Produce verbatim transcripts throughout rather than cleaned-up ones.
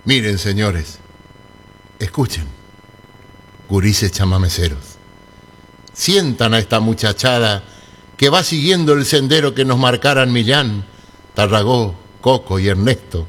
Miren, señores, escuchen, gurises chamameceros, sientan a esta muchachada que va siguiendo el sendero que nos marcaran Millán, Tarragó, Coco y Ernesto,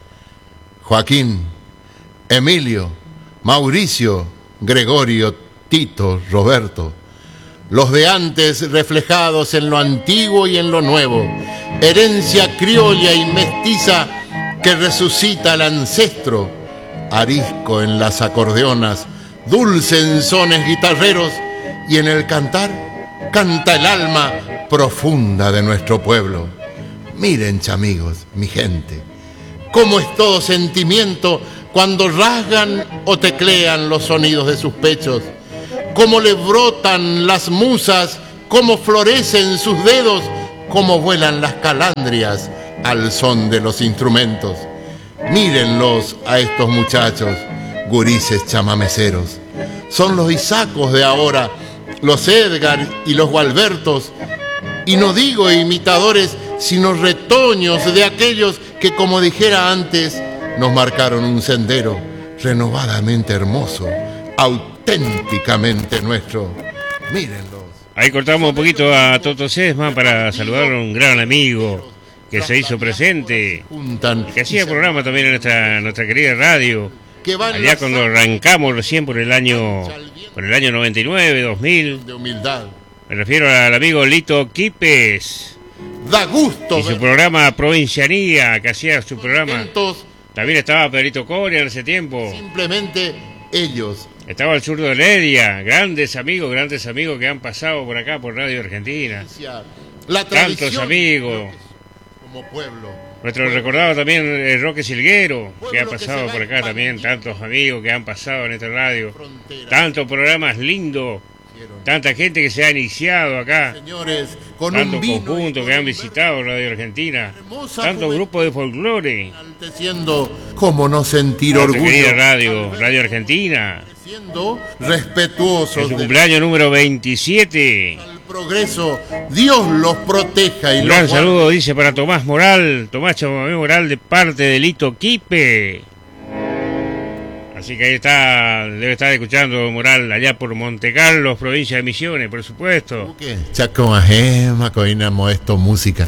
Joaquín, Emilio, Mauricio, Gregorio, Tito, Roberto, los de antes reflejados en lo antiguo y en lo nuevo, herencia criolla y mestiza que resucita al ancestro, arisco en las acordeonas, dulce en sones guitarreros, y en el cantar canta el alma profunda de nuestro pueblo. Miren, chamigos, mi gente, cómo es todo sentimiento cuando rasgan o teclean los sonidos de sus pechos, cómo le brotan las musas, cómo florecen sus dedos, cómo vuelan las calandrias al son de los instrumentos. Mírenlos a estos muchachos, gurises chamameceros. Son los Isacos de ahora, los Edgar y los Gualbertos, y no digo imitadores, sino retoños de aquellos que, como dijera antes, nos marcaron un sendero renovadamente hermoso, auténticamente nuestro. Mírenlos. Ahí cortamos un poquito a Toto Sesman para saludar a un gran amigo que se hizo presente, que hacía programa también en nuestra, nuestra querida radio, allá cuando arrancamos recién por el año por el año noventa y nueve, dos mil. Me refiero al amigo Lito Quipes. Da gusto. Y su programa Provincianía, que hacía su programa. También estaba Pedrito Coria en ese tiempo. Simplemente ellos. Estaba el zurdo de Heredia, grandes amigos, grandes amigos que han pasado por acá, por Radio Argentina. La Tantos amigos. Como pueblo. Nuestro recordado también el Roque Silguero, que ha pasado por acá también, tantos amigos que han pasado en esta radio. Tantos programas lindos, tanta gente que se ha iniciado acá. Señores, con tantos un vino conjuntos que han visitado Radio Argentina, tantos grupos de folclore. Cómo no sentir orgullo. Querida radio, Radio Argentina. Siendo respetuosos. En su cumpleaños número veintisiete. Progreso, Dios los proteja y un los gran guarde. saludo, dice, para Tomás Moral, Tomás Chamamé Moral, de parte de Lito Quipe. Así que ahí está, debe estar escuchando Moral allá por Monte Carlos, provincia de Misiones, por supuesto. Chaco Ajema, Coina Modesto Música.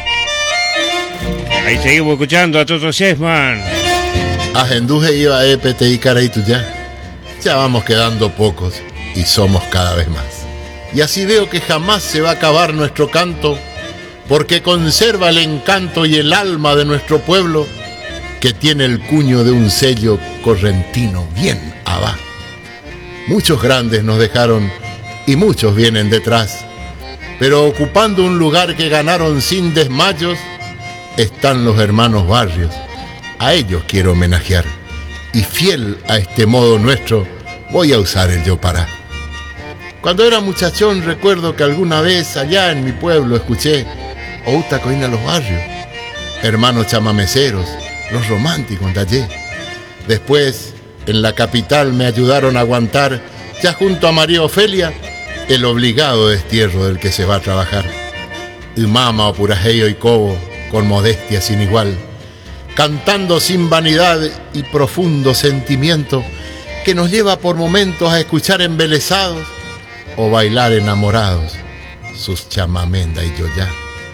Ahí seguimos escuchando a Toto Sesman. Agenduje iba a E P T I Caraitu ya. Ya vamos quedando pocos y somos cada vez más. Y así veo que jamás se va a acabar nuestro canto, porque conserva el encanto y el alma de nuestro pueblo, que tiene el cuño de un sello correntino bien abajo. Muchos grandes nos dejaron y muchos vienen detrás, pero ocupando un lugar que ganaron sin desmayos, están los hermanos Barrios. A ellos quiero homenajear, y fiel a este modo nuestro, voy a usar el yo para. Cuando era muchachón recuerdo que alguna vez allá en mi pueblo escuché Outa Coina los Barrios, hermanos chamameceros, los románticos de allí. Después, en la capital me ayudaron a aguantar, ya junto a María Ofelia, el obligado destierro del que se va a trabajar. Y mama o purajeyo y cobo, con modestia sin igual, cantando sin vanidad y profundo sentimiento, que nos lleva por momentos a escuchar embelesados o bailar enamorados sus chamamenda y yoyá.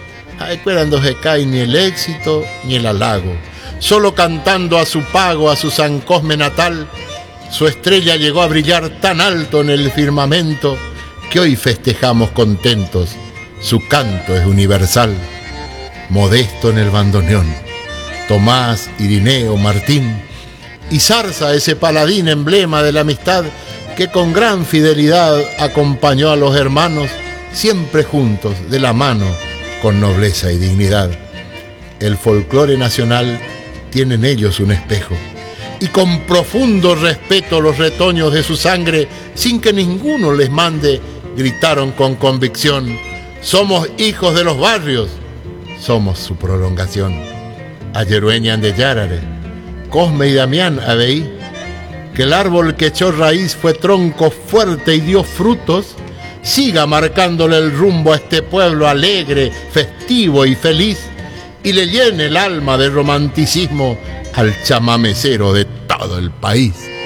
Cuando se cae ni el éxito ni el halago, solo cantando a su pago, a su San Cosme natal, su estrella llegó a brillar tan alto en el firmamento que hoy festejamos contentos, su canto es universal. Modesto en el bandoneón, Tomás, Irineo, Martín, y Zarza, ese paladín emblema de la amistad que con gran fidelidad acompañó a los hermanos, siempre juntos, de la mano, con nobleza y dignidad. El folclore nacional tiene en ellos un espejo, y con profundo respeto los retoños de su sangre, sin que ninguno les mande, gritaron con convicción: somos hijos de los barrios, somos su prolongación. Ayerueñan de Yárare, Cosme y Damián Abeí, que el árbol que echó raíz fue tronco fuerte y dio frutos, siga marcándole el rumbo a este pueblo alegre, festivo y feliz, y le llene el alma de romanticismo al chamamecero de todo el país.